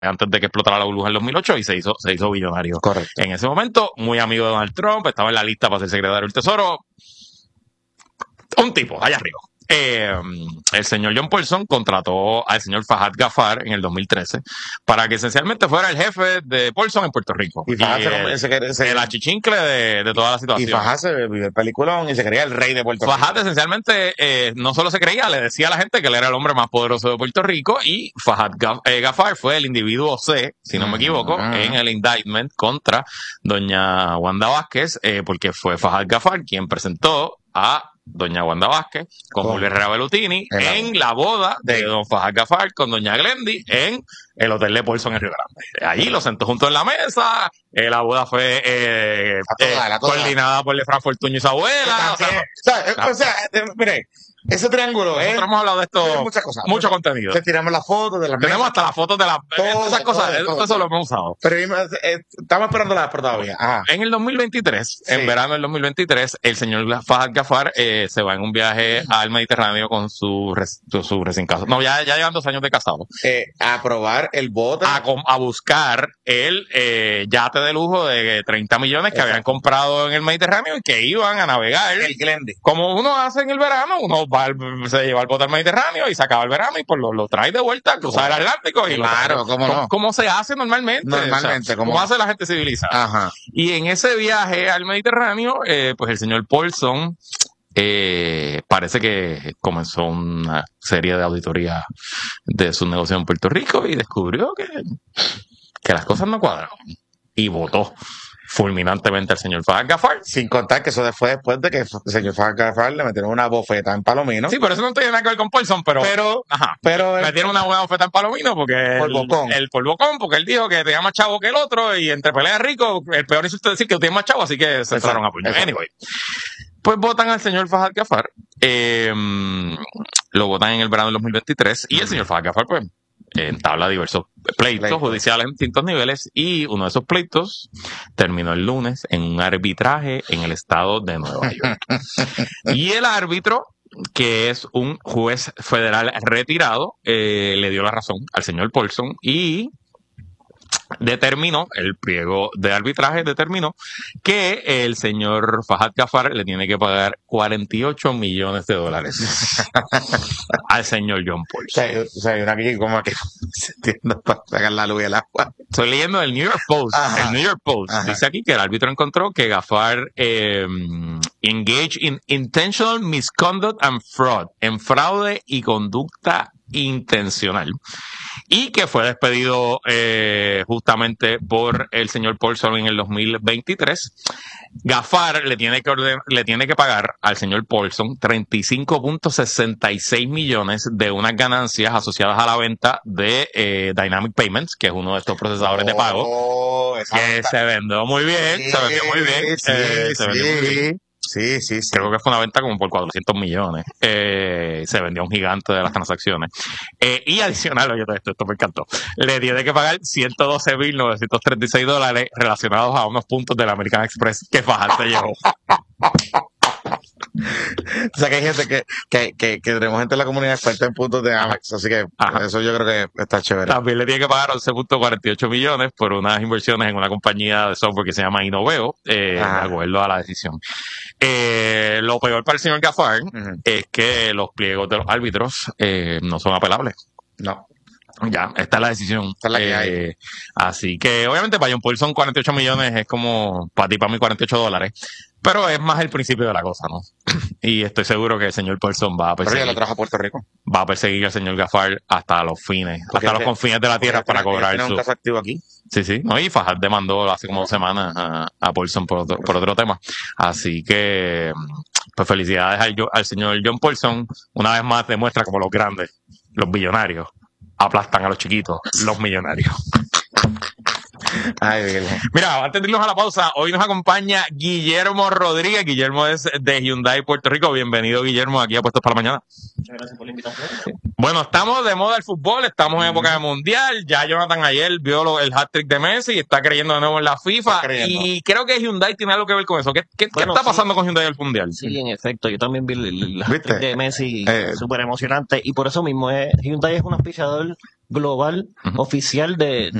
antes de que explotara la burbuja en 2008 y se hizo billonario. Correcto. En ese momento, muy amigo de Donald Trump, estaba en la lista para ser secretario del Tesoro. Un tipo, allá arriba. El señor John Paulson contrató al señor Fahad Ghaffar en el 2013 para que esencialmente fuera el jefe de Paulson en Puerto Rico. Y Fahad el achichincle de toda la situación. Y Fahad se vive el peliculón y se creía el rey de Puerto Rico. Fahad esencialmente no solo se creía, le decía a la gente que él era el hombre más poderoso de Puerto Rico, y Fahad Ghaffar fue el individuo C, si no me equivoco, en el indictment contra doña Wanda Vázquez, porque fue Fahad Ghaffar quien presentó a doña Wanda Vázquez con Julio Herrera Bellutini en la boda de don Fahad Ghaffar con doña Glendy en el hotel de Paulson en Río Grande. Allí los sentó juntos en la mesa. La boda fue coordinada por Lefran Fortuño y su abuela. Mire, ese triángulo, nosotros hemos hablado de esto, muchas cosas, mucho contenido. Tiramos las fotos de las Tenemos mesas. hasta las fotos de esas cosas, eso lo hemos usado. Pero estamos esperando la todavía. Ajá. En el 2023, en verano del 2023, el señor Fahad Ghaffar se va en un viaje al Mediterráneo con su recién casado. No, ya llevan 2 años de casado. A probar el bote. A buscar el yate de lujo de 30 millones que habían comprado en el Mediterráneo y que iban a navegar. El Glendy. Como uno hace en el verano, uno se lleva el bote al Mediterráneo y se acaba el verano y pues lo trae de vuelta a cruzar el Atlántico. Y claro, ¿cómo no? ¿Cómo se hace normalmente? Normalmente. ¿Cómo hace la gente civilizada? Ajá. Y en ese viaje al Mediterráneo, pues el señor Paulson parece que comenzó una serie de auditoría de su negocio en Puerto Rico y descubrió que las cosas no cuadraban. Y votó fulminantemente al señor Fahad Ghaffar. Sin contar que eso fue después de que el señor Fahad Ghaffar le metieron una bofeta en Palomino. Sí, pero eso no tiene nada que ver con Paulson, pero metieron una buena bofeta en Palomino porque por bocón, porque él dijo que tenía más chavo que el otro y entre peleas ricos, el peor es usted decir que tiene más chavo, así que se entraron a puño. Anyway, pues votan al señor Fahad Ghaffar, lo votan en el verano del 2023 y el señor Fahad Ghaffar pues entabla diversos pleitos judiciales en distintos niveles y uno de esos pleitos terminó el lunes en un arbitraje en el estado de Nueva York. Y el árbitro, que es un juez federal retirado, le dio la razón al señor Paulson y el pliego de arbitraje determinó que el señor Fahad Ghaffar le tiene que pagar $48 millones al señor John Paulson. O sea, hay una aquí como que se entiende para sacar la luz y el agua. Estoy leyendo el New York Post. Ajá. El New York Post dice aquí que el árbitro encontró que Ghaffar engaged in intentional misconduct and fraud, en fraude y conducta intencional, y que fue despedido justamente por el señor Paulson en el 2023. Ghaffar le tiene que pagar al señor Paulson 35.66 millones de unas ganancias asociadas a la venta de Dynamic Payments, que es uno de estos procesadores de pago, que se vendió muy bien, se vendió muy bien. Sí. Creo que fue una venta como por 400 millones. Se vendió un gigante de las transacciones. Y adicional, oye, esto me encantó. Le tiene que pagar $112.936 relacionados a unos puntos del American Express que Fahad se llevó. O sea que hay gente que tenemos gente en la comunidad experta en puntos de Amex, así que eso yo creo que está chévere. También le tiene que pagar 11.48 millones por unas inversiones en una compañía de software que se llama Innoveo, de acuerdo a la decisión. Lo peor para el señor Ghaffar es que los pliegos de los árbitros no son apelables. No. Ya, esta es la decisión. Esta es la que hay. Así que, obviamente, para John Paulson 48 millones es como para ti, para mí, $48. Pero es más el principio de la cosa, ¿no? Y estoy seguro que el señor Paulson va a perseguir. Pero ya lo trajo a Puerto Rico. Va a perseguir al señor Ghaffar hasta los fines, hasta los confines de la tierra para cobrar su... un caso activo aquí. Sí. No, y Fahad demandó hace como 2 semanas a Paulson por otro tema. Así que, pues felicidades al señor John Paulson. Una vez más demuestra como los grandes, los billonarios, aplastan a los chiquitos, los millonarios. Ay, Virgen. Mira, antes de irnos a la pausa, hoy nos acompaña Guillermo Rodríguez. Guillermo es de Hyundai Puerto Rico. Bienvenido, Guillermo, aquí a Puestos para la Mañana. Muchas gracias por la invitación. Bueno, estamos de moda el fútbol, estamos en época de mundial. Ya Jonathan ayer vio el hat-trick de Messi y está creyendo de nuevo en la FIFA. Y creo que Hyundai tiene algo que ver con eso. ¿Qué está pasando con Hyundai en el mundial? Sí, en efecto. Yo también vi el hat-trick de Messi, súper emocionante. Y por eso mismo, Hyundai es un auspiciador global oficial de